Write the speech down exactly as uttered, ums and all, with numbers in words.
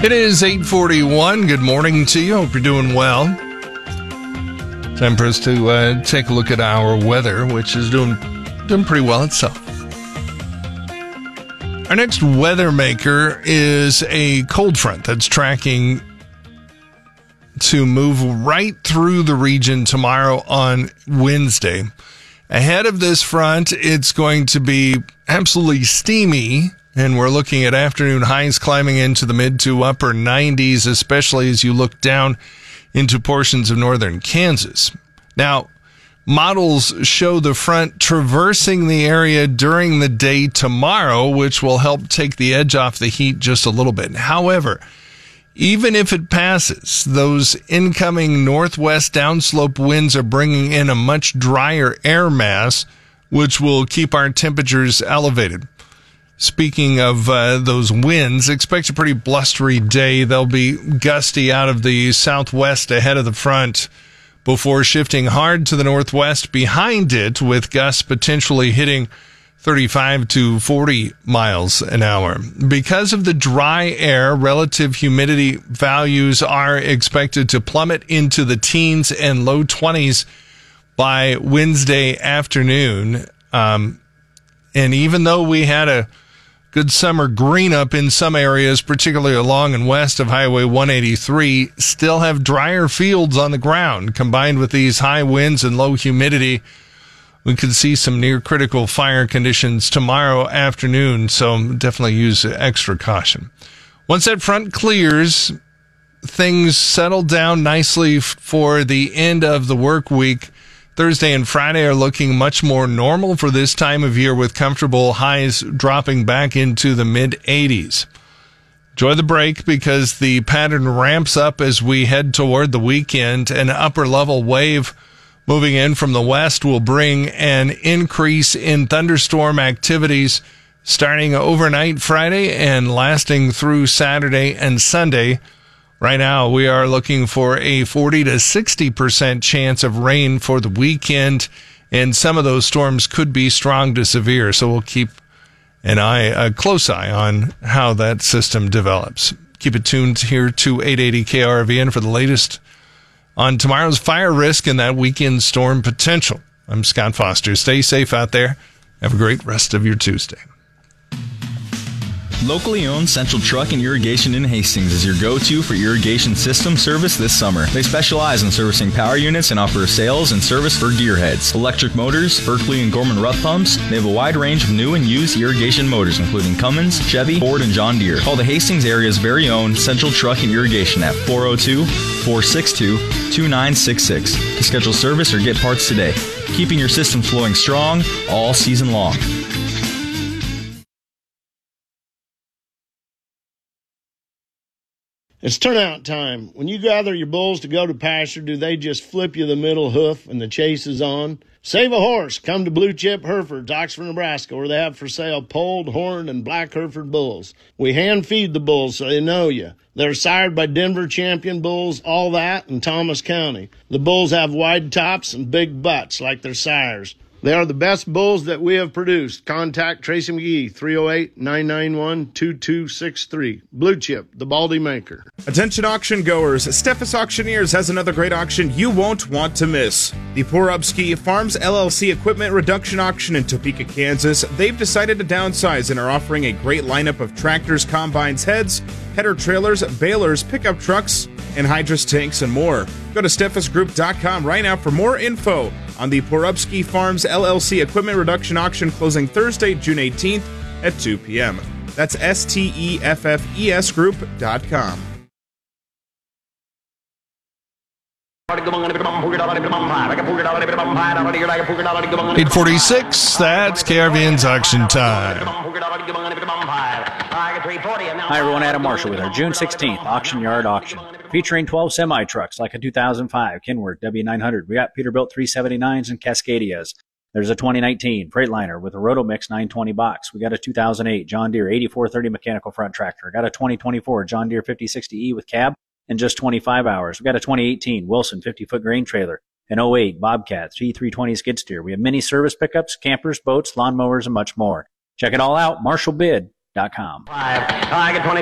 It is eight forty-one. Good morning to you. Hope you're doing well. Time for us to uh, take a look at our weather, which is doing doing pretty well itself. Our next weather maker is a cold front that's tracking to move right through the region tomorrow on Wednesday. Ahead of this front, it's going to be absolutely steamy, and we're looking at afternoon highs climbing into the mid to upper nineties, especially as you look down into portions of northern Kansas. Now, models show the front traversing the area during the day tomorrow, which will help take the edge off the heat just a little bit. However, even if it passes, those incoming northwest downslope winds are bringing in a much drier air mass, which will keep our temperatures elevated. Speaking of uh, those winds, expect a pretty blustery day. They'll be gusty out of the southwest ahead of the front before shifting hard to the northwest behind it, with gusts potentially hitting thirty-five to forty miles an hour. Because of the dry air, relative humidity values are expected to plummet into the teens and low twenties by Wednesday afternoon. Um, and even though we had a good summer green up in some areas, particularly along and west of Highway one eighty-three, still have drier fields on the ground. Combined with these high winds and low humidity, we could see some near critical fire conditions tomorrow afternoon, so definitely use extra caution. Once that front clears, things settle down nicely for the end of the work week. Thursday and Friday are looking much more normal for this time of year, with comfortable highs dropping back into the mid eighties. Enjoy the break, because the pattern ramps up as we head toward the weekend. An upper level wave moving in from the west will bring an increase in thunderstorm activities starting overnight Friday and lasting through Saturday and Sunday. Right now, we are looking for a forty to sixty percent chance of rain for the weekend, and some of those storms could be strong to severe, so we'll keep an eye, a close eye on how that system develops. Keep it tuned here to eight eighty K R V N for the latest on tomorrow's fire risk and that weekend storm potential. I'm Scott Foster. Stay safe out there. Have a great rest of your Tuesday. Locally owned Central Truck and Irrigation in Hastings is your go-to for irrigation system service this summer. They specialize in servicing power units and offer sales and service for gearheads, electric motors, Berkeley and Gorman Rupp pumps. They have a wide range of new and used irrigation motors, including Cummins, Chevy, Ford, and John Deere. Call the Hastings area's very own Central Truck and Irrigation at four oh two, four six two, two nine six six to schedule service or get parts today. Keeping your systems flowing strong all season long. It's turnout time. When you gather your bulls to go to pasture, do they just flip you the middle hoof and the chase is on? Save a horse. Come to Blue Chip Herefords, Oxford, Nebraska, where they have for sale polled, horned, and black Hereford bulls. We hand feed the bulls so they know you. They're sired by Denver champion bulls, all that, in Thomas County. The bulls have wide tops and big butts like their sires. They are the best bulls that we have produced. Contact Tracy McGee, three oh eight, nine nine one, two two six three. Blue Chip, the Baldy Maker. Attention auction goers, Steffes Auctioneers has another great auction you won't want to miss. The Porubsky Farms L L C Equipment Reduction Auction in Topeka, Kansas. They've decided to downsize and are offering a great lineup of tractors, combines, heads, header trailers, balers, pickup trucks, and hydrous tanks, and more. Go to steffes group dot com right now for more info on the Porubsky Farms L L C Equipment Reduction Auction, closing Thursday, June eighteenth at two p.m. That's S T E F F E S group dot com. eight forty-six, that's K R V N's auction time. Hi everyone, Adam Marshall with our June sixteenth Auction Yard Auction, featuring twelve semi-trucks like a two thousand five Kenworth W nine hundred. We got Peterbilt three seventy-nines and Cascadias. There's a twenty nineteen Freightliner with a Rotomix nine twenty box. We got a two thousand eight John Deere eighty-four thirty mechanical front tractor. Got a twenty twenty-four John Deere fifty sixty E with cab in just twenty-five hours. We got a twenty eighteen Wilson fifty-foot grain trailer, an oh eight Bobcat T three twenty skid steer. We have mini service pickups, campers, boats, lawnmowers, and much more. Check it all out, marshall bid dot com. Five. I get twenty.